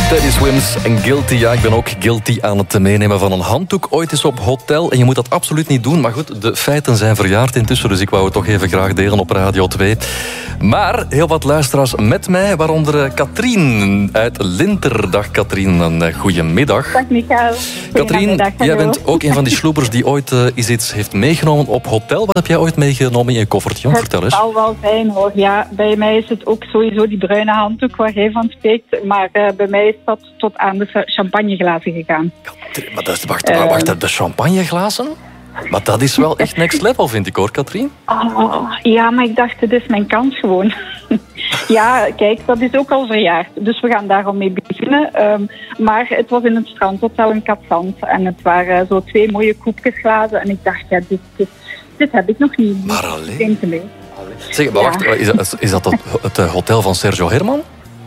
Teddy Swims en Guilty. Ja, ik ben ook guilty aan het meenemen van een handdoek. Ooit eens op hotel. En je moet dat absoluut niet doen. Maar goed, de feiten zijn verjaard intussen. Dus ik wou het toch even graag delen op Radio 2. Maar heel wat luisteraars met mij. Waaronder Katrien uit Linter. Dag Katrien, een goeiemiddag. Dag Michael. Katrien, jij bent ook een van die sloepers die ooit eens iets heeft meegenomen op hotel. Wat heb jij ooit meegenomen in je koffertje? Vertel eens. Het zal wel zijn hoor. Ja, bij mij is het ook sowieso die bruine handdoek waar jij van spreekt. Maar bij mij is dat tot aan de champagneglazen gegaan. Maar dat is, wacht, de champagneglazen? Maar dat is wel echt next level, vind ik hoor, Katrien. Oh, ja, maar ik dacht, dit is mijn kans gewoon. Ja, kijk, dat is ook al verjaard. Dus we gaan daar al mee beginnen. Maar het was in het strandhotel in Katzand. En het waren zo 2 mooie koepjesglazen. En ik dacht, ja, dit heb ik nog niet. Maar alleen? Zeg, maar wacht, is dat het hotel van Sergio Herman?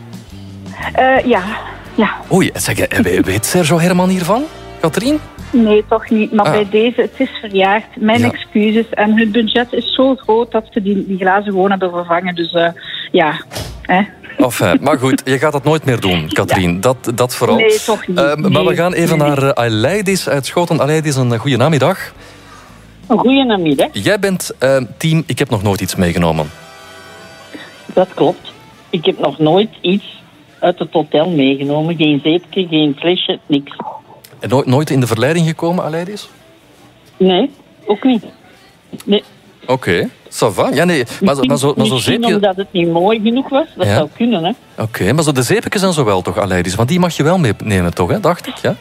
Ja. Oei, zeg, weet Sergio Herman hiervan, Katrien? Nee, toch niet. Maar bij deze, het is verjaard. Mijn excuses. En hun budget is zo groot dat ze die glazen gewoon hebben vervangen. Dus ja. Enfin, maar goed, je gaat dat nooit meer doen, Katrien. Ja. Dat vooral. Nee, toch niet. Maar we gaan even naar Aleidis uit Schoten. Aleidis, een goede namiddag. Een goede namiddag. Jij bent team Ik heb nog nooit iets meegenomen. Dat klopt. Ik heb nog nooit iets uit het hotel meegenomen. Geen zeepje, geen flesje, niks. En nooit in de verleiding gekomen, Aleidis? Nee, ook niet. Nee. Oké, ça va. Ja, nee, maar zo zeepje... omdat het niet mooi genoeg was, dat zou kunnen, hè. Oké, maar zo de zeepjes zijn zo wel toch, Aleidis? Want die mag je wel meenemen, toch, hè? Dacht ik, ja?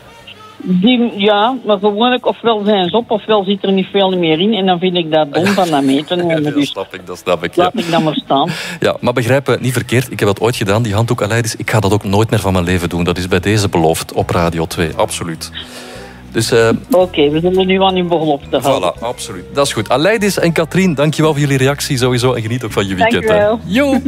Ja, maar gewoonlijk ofwel zijn ze op, ofwel zit er niet veel meer in. En dan vind ik dat dom van dat mee te nemen. Ja, dus dat snap ik. Ja. Laat ik dan maar staan. Ja, maar begrijp niet verkeerd. Ik heb dat ooit gedaan, die handdoek Aleidis. Ik ga dat ook nooit meer van mijn leven doen. Dat is bij deze beloofd op Radio 2, absoluut. Dus, Oké, we zullen nu aan uw belofte houden. Voilà, absoluut. Dat is goed. Aleidis en Katrien, dankjewel voor jullie reactie sowieso. En geniet ook van je weekend. Dankjewel. Jo.